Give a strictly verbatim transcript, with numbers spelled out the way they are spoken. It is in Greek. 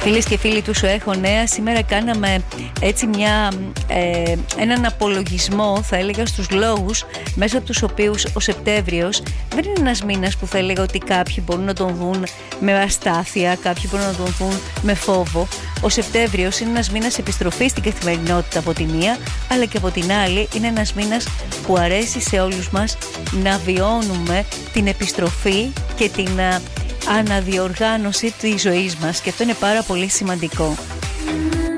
Φίλες και φίλοι του Σου Έχω Νέα, σήμερα κάναμε έτσι μια, ε, έναν απολογισμό, θα έλεγα, στους λόγους μέσα από τους οποίους ο Σεπτέμβριος δεν είναι ένας μήνας που θα έλεγα ότι κάποιοι μπορούν να τον δουν με αστάθεια, κάποιοι μπορούν να τον δουν με φόβο. Ο Σεπτέμβριος είναι ένας μήνας επιστροφής στην καθημερινότητα από τη μία, αλλά και από την άλλη είναι ένας μήνας που αρέσει σε όλους μας να βιώνουμε την επιστροφή και την αναδιοργάνωση της ζωής μας, και αυτό είναι πάρα πολύ σημαντικό.